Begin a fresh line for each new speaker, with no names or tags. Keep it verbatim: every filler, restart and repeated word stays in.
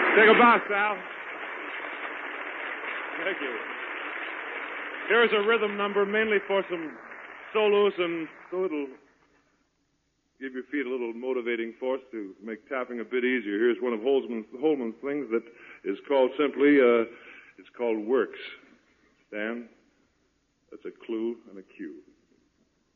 Take a bow, Sal. Thank you. Here's a rhythm number mainly for some solos and so it'll give your feet a little motivating force to make tapping a bit easier. Here's one of Holman's, Holman's things that is called simply, uh, it's called Works. Dan, that's a clue and a cue.